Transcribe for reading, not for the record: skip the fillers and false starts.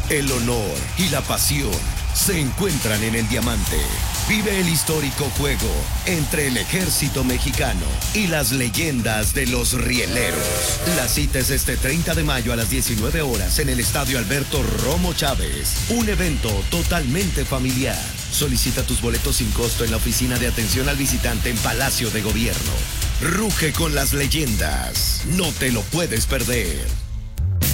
El honor y la pasión se encuentran en el Diamante. Vive el histórico juego entre el ejército mexicano y las leyendas de los rieleros. La cita es este 30 de mayo a las 19 horas en el Estadio Alberto Romo Chávez. Un evento totalmente familiar. Solicita tus boletos sin costo en la oficina de atención al visitante en Palacio de Gobierno. Ruge con las leyendas. No te lo puedes perder.